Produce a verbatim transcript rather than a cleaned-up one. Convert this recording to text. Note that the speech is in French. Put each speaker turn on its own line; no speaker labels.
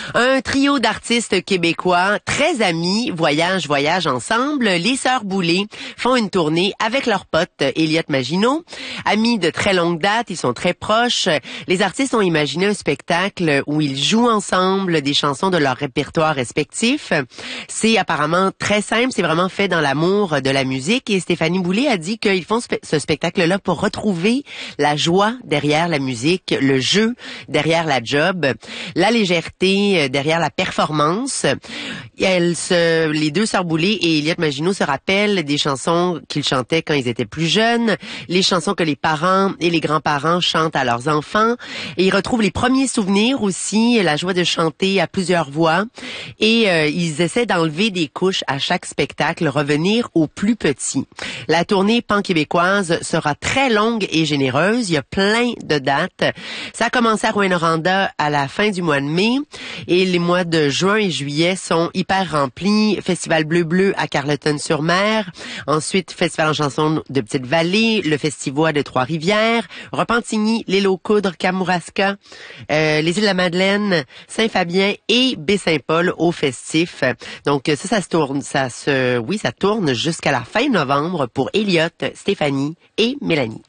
Un trio d'artistes québécois très amis voyagent, voyagent ensemble. Les Sœurs Boulay font une tournée avec leur pote Elliot Maginot. Amis de très longue date, ils sont très proches. Les artistes ont imaginé un spectacle où ils jouent ensemble des chansons de leur répertoire respectif. C'est apparemment très simple, c'est vraiment fait dans l'amour de la musique. Et Stéphanie Boulay a dit qu'ils font ce spectacle-là pour retrouver la joie derrière la musique, le jeu derrière la job, la légèreté derrière la performance. Elles se, les deux Sœurs Boulay et Elliot Maginot se rappellent des chansons qu'ils chantaient quand ils étaient plus jeunes, les chansons que les parents et les grands-parents chantent à leurs enfants. Et ils retrouvent les premiers souvenirs aussi, la joie de chanter à plusieurs voix. Et euh, ils essaient d'enlever des couches à chaque spectacle, revenir au plus petit. La tournée pan-québécoise sera très longue et généreuse. Il y a plein de dates. Ça a commencé à Rouyn-Noranda à la fin du mois de mai. Et les mois de juin et juillet sont hyper remplis. Festival Bleu-Bleu à Carleton-sur-Mer. Ensuite, Festival en chanson de Petite-Vallée, le Festival de Trois-Rivières, Repentigny, l'île aux Coudres, Kamouraska, euh, les îles de la Madeleine, Saint-Fabien et Baie-Saint-Paul au festif. Donc ça, ça se tourne, ça se, oui, ça tourne jusqu'à la fin novembre pour Elliot, Stéphanie et Mélanie.